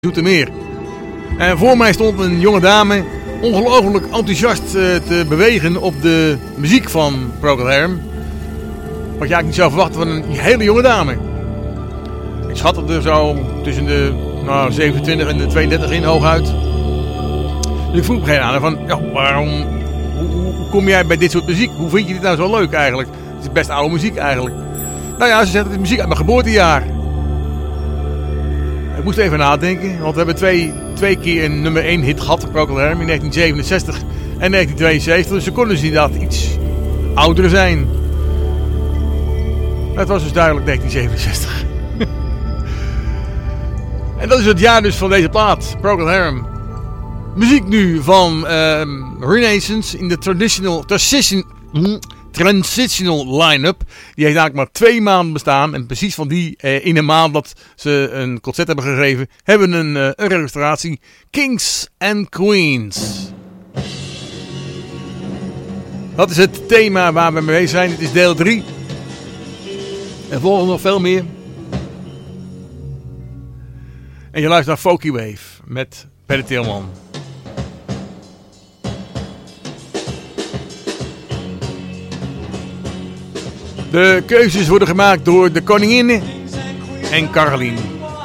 Zoetermeer. En voor mij stond een jonge dame ongelooflijk enthousiast te bewegen op de muziek van Procol Harum. Wat je eigenlijk niet zou verwachten van een hele jonge dame. Ik schat er zo tussen de 27 en de 32 in hooguit. Dus ik vroeg op een gegeven moment aan van, hoe kom jij bij dit soort muziek? Hoe vind je dit nou zo leuk eigenlijk? Het is best oude muziek eigenlijk. Nou ja, ze zegt het is muziek uit mijn geboortejaar. Ik moest even nadenken, want we hebben twee keer een nummer 1 hit gehad op Procol Harum in 1967 en 1972. Dus ze konden dus inderdaad iets ouder zijn. Het was dus duidelijk 1967. En dat is het jaar dus van deze plaat, Procol Harum. Muziek nu van Renaissance in de Transitional line-up. Die heeft eigenlijk maar 2 maanden bestaan. En precies van die in een maand dat ze een concert hebben gegeven, hebben een illustratie. Kings and Queens. Dat is het thema waar we mee bezig zijn. Dit is deel 3. En volgen nog veel meer. En je luistert naar Folky Wave met Paddy Tillman. De keuzes worden gemaakt door de koningin en Caroline.